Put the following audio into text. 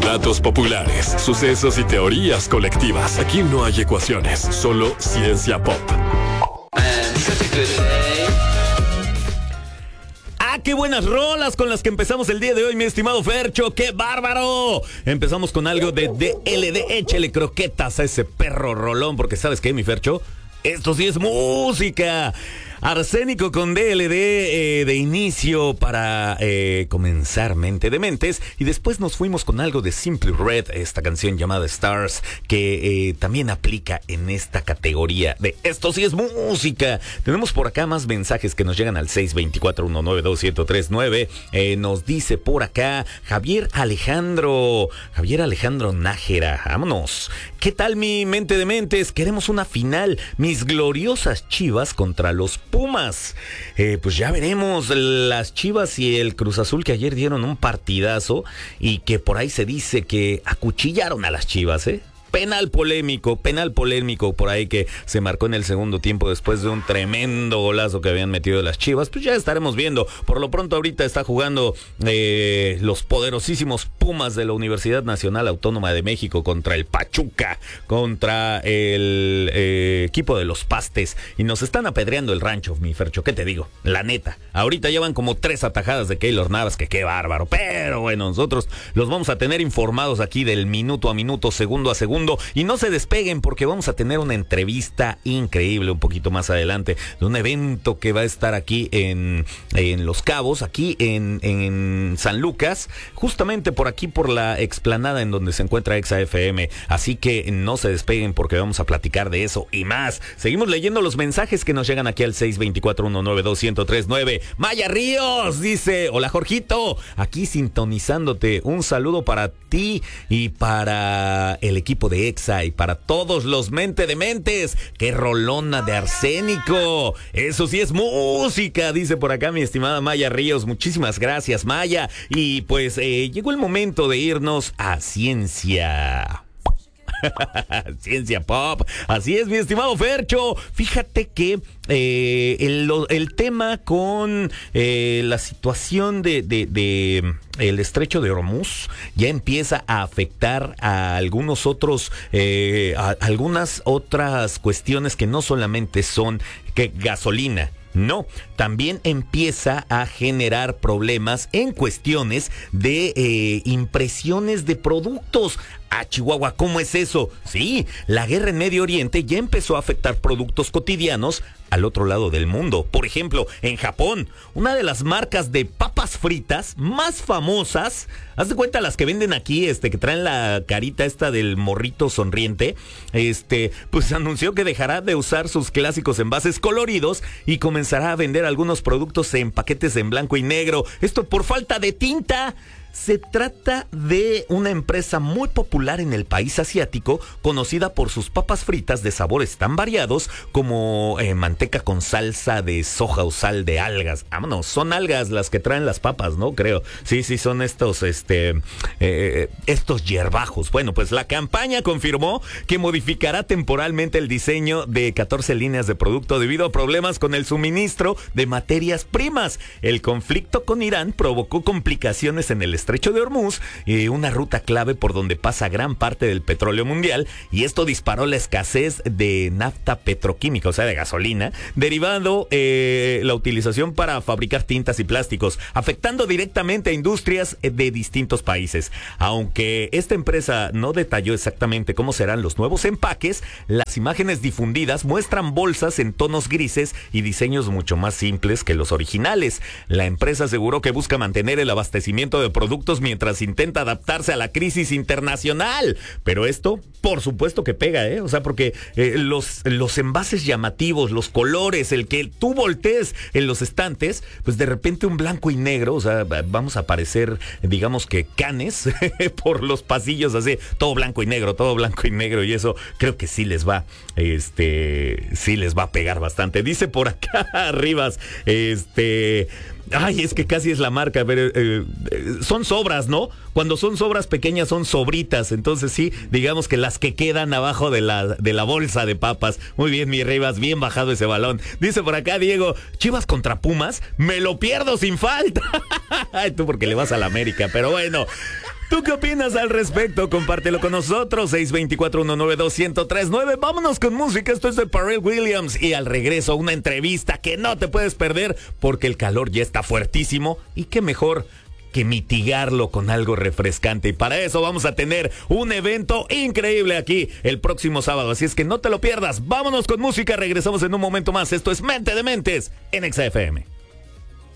Datos populares, sucesos y teorías colectivas. Aquí no hay ecuaciones, solo ciencia pop. ¡Qué buenas rolas con las que empezamos el día de hoy, mi estimado Fercho! ¡Qué bárbaro! Empezamos con algo de DLD. Échale croquetas a ese perro rolón, porque ¿sabes qué, mi Fercho? Esto sí es música. Arsénico con DLD de inicio para comenzar Mente de Mentes. Y después nos fuimos con algo de Simply Red, esta canción llamada Stars, que también aplica en esta categoría de esto sí es música. Tenemos por acá más mensajes que nos llegan al 624-192-1039. Nos dice por acá Javier Alejandro Nájera. Vámonos. ¿Qué tal, mi Mente de Mentes? Queremos una final. Mis gloriosas Chivas contra los Pumas. Pues ya veremos. Las Chivas y el Cruz Azul, que ayer dieron un partidazo y que por ahí se dice que acuchillaron a las Chivas, Penal polémico por ahí que se marcó en el segundo tiempo después de un tremendo golazo que habían metido las Chivas. Pues ya estaremos viendo. Por lo pronto ahorita está jugando los poderosísimos Pumas de la Universidad Nacional Autónoma de México contra el Pachuca, contra el equipo de los Pastes, y nos están apedreando el rancho, mi Fercho. ¿Qué te digo? La neta, ahorita llevan como 3 atajadas de Keylor Navas, que qué bárbaro. Pero bueno, nosotros los vamos a tener informados aquí del minuto a minuto, segundo a segundo. Y no se despeguen, porque vamos a tener una entrevista increíble un poquito más adelante de un evento que va a estar aquí en Los Cabos, aquí en San Lucas, justamente por aquí por la explanada en donde se encuentra Exa FM. Así que no se despeguen, porque vamos a platicar de eso y más. Seguimos leyendo los mensajes que nos llegan aquí al 624-192-1039. Maya Ríos dice: hola, Jorgito, aquí sintonizándote. Un saludo para ti y para el equipo de Exa y para todos los Mente de Mentes. ¡Qué rolona de Arsénico! Eso sí es música, dice por acá mi estimada Maya Ríos. Muchísimas gracias, Maya. Y pues llegó el momento de irnos a ciencia. Ciencia pop. Así es, mi estimado Fercho. Fíjate que el tema con la situación de el estrecho de Hormuz ya empieza a afectar a algunos otros algunas otras cuestiones que no solamente son que gasolina. No, también empieza a generar problemas en cuestiones de impresiones de productos. Ah, Chihuahua, ¿cómo es eso? Sí, la guerra en Medio Oriente ya empezó a afectar productos cotidianos al otro lado del mundo. Por ejemplo, en Japón, una de las marcas de papas fritas más famosas, haz de cuenta las que venden aquí, que traen la carita esta del morrito sonriente, pues anunció que dejará de usar sus clásicos envases coloridos y comenzará a vender algunos productos en paquetes en blanco y negro. Esto por falta de tinta. Se trata de una empresa muy popular en el país asiático, conocida por sus papas fritas de sabores tan variados como manteca con salsa de soja o sal de algas. Vámonos, son algas las que traen las papas, ¿no? Creo. Sí, son estos hierbajos. Bueno, pues la campaña confirmó que modificará temporalmente el diseño de 14 líneas de producto debido a problemas con el suministro de materias primas. El conflicto con Irán provocó complicaciones en el estrecho de Hormuz, una ruta clave por donde pasa gran parte del petróleo mundial, y esto disparó la escasez de nafta petroquímica, o sea, de gasolina, derivando la utilización para fabricar tintas y plásticos, afectando directamente a industrias de distintos países. Aunque esta empresa no detalló exactamente cómo serán los nuevos empaques, las imágenes difundidas muestran bolsas en tonos grises y diseños mucho más simples que los originales. La empresa aseguró que busca mantener el abastecimiento de productos mientras intenta adaptarse a la crisis internacional. Pero esto, por supuesto que pega, O sea, porque los envases llamativos, los colores, el que tú voltees en los estantes, pues de repente un blanco y negro, o sea, vamos a parecer, digamos que canes por los pasillos, así, todo blanco y negro, y eso creo que sí les va, sí les va a pegar bastante. Dice por acá Rivas, ay, es que casi es la marca, pero son sobras, ¿no? Cuando son sobras pequeñas son sobritas, entonces sí, digamos que las que quedan abajo de la bolsa de papas. Muy bien, mi Rivas, bien bajado ese balón. Dice por acá Diego, Chivas contra Pumas, me lo pierdo sin falta. Ay, tú porque le vas a la América, pero bueno. ¿Tú qué opinas al respecto? Compártelo con nosotros, 624-192-1039. Vámonos con música, esto es de Pharrell Williams. Y al regreso, una entrevista que no te puedes perder porque el calor ya está fuertísimo. Y qué mejor que mitigarlo con algo refrescante. Y para eso vamos a tener un evento increíble aquí el próximo sábado. Así es que no te lo pierdas. Vámonos con música, regresamos en un momento más. Esto es Mente de Mentes en XFM.